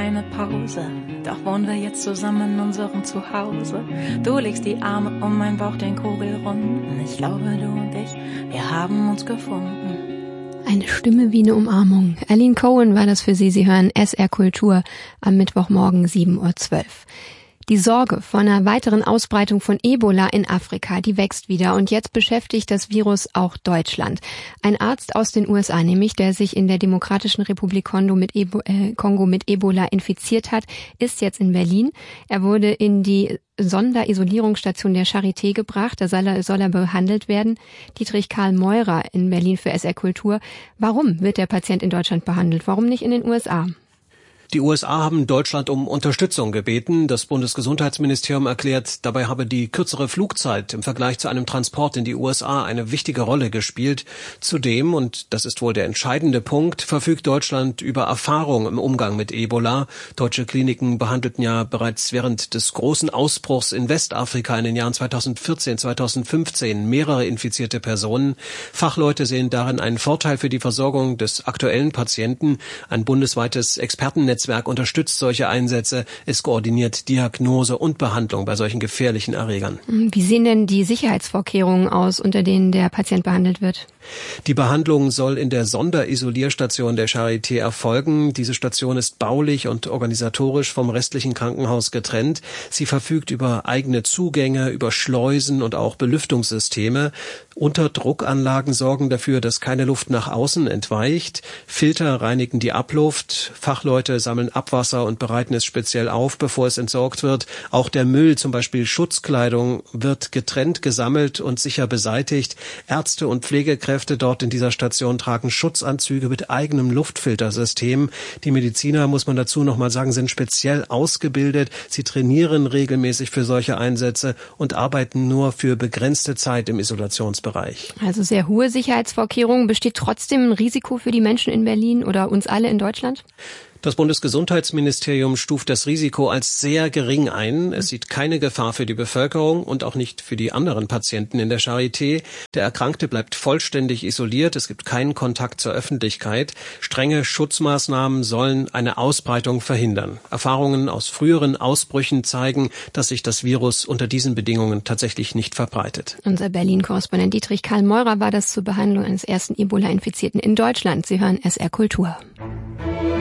keine Pause. Doch wohnen wir jetzt zusammen in unserem Zuhause. Du legst die Arme um meinen Bauch, den Kugelrunden. Ich glaube, du und ich, wir haben uns gefunden. Eine Stimme wie eine Umarmung. Aline Cohen war das für Sie. Sie hören SR Kultur am Mittwochmorgen 7:12 Uhr. Die Sorge vor einer weiteren Ausbreitung von Ebola in Afrika, die wächst wieder. Und jetzt beschäftigt das Virus auch Deutschland. Ein Arzt aus den USA nämlich, der sich in der Demokratischen Republik Kongo mit Ebola infiziert hat, ist jetzt in Berlin. Er wurde in die Sonderisolierungsstation der Charité gebracht. Da soll er behandelt werden. Dietrich Karl Meurer in Berlin für SR Kultur. Warum wird der Patient in Deutschland behandelt? Warum nicht in den USA? Die USA haben Deutschland um Unterstützung gebeten. Das Bundesgesundheitsministerium erklärt, dabei habe die kürzere Flugzeit im Vergleich zu einem Transport in die USA eine wichtige Rolle gespielt. Zudem, und das ist wohl der entscheidende Punkt, verfügt Deutschland über Erfahrung im Umgang mit Ebola. Deutsche Kliniken behandelten ja bereits während des großen Ausbruchs in Westafrika in den Jahren 2014, 2015 mehrere infizierte Personen. Fachleute sehen darin einen Vorteil für die Versorgung des aktuellen Patienten. Ein bundesweites Expertennetzwerk unterstützt solche Einsätze. Es koordiniert Diagnose und Behandlung bei solchen gefährlichen Erregern. Wie sehen denn die Sicherheitsvorkehrungen aus, unter denen der Patient behandelt wird? Die Behandlung soll in der Sonderisolierstation der Charité erfolgen. Diese Station ist baulich und organisatorisch vom restlichen Krankenhaus getrennt. Sie verfügt über eigene Zugänge, über Schleusen und auch Belüftungssysteme. Unterdruckanlagen sorgen dafür, dass keine Luft nach außen entweicht. Filter reinigen die Abluft. Fachleute sammeln Abwasser und bereiten es speziell auf, bevor es entsorgt wird. Auch der Müll, zum Beispiel Schutzkleidung, wird getrennt gesammelt und sicher beseitigt. Ärzte und Pflegekräfte dort in dieser Station tragen Schutzanzüge mit eigenem Luftfiltersystem. Die Mediziner, muss man dazu nochmal sagen, sind speziell ausgebildet. Sie trainieren regelmäßig für solche Einsätze und arbeiten nur für begrenzte Zeit im Isolationsbereich. Also sehr hohe Sicherheitsvorkehrungen. Besteht trotzdem ein Risiko für die Menschen in Berlin oder uns alle in Deutschland? Das Bundesgesundheitsministerium stuft das Risiko als sehr gering ein. Es sieht keine Gefahr für die Bevölkerung und auch nicht für die anderen Patienten in der Charité. Der Erkrankte bleibt vollständig isoliert. Es gibt keinen Kontakt zur Öffentlichkeit. Strenge Schutzmaßnahmen sollen eine Ausbreitung verhindern. Erfahrungen aus früheren Ausbrüchen zeigen, dass sich das Virus unter diesen Bedingungen tatsächlich nicht verbreitet. Unser Berlin-Korrespondent Dietrich Karl Meurer war das zur Behandlung eines ersten Ebola-Infizierten in Deutschland. Sie hören SR Kultur.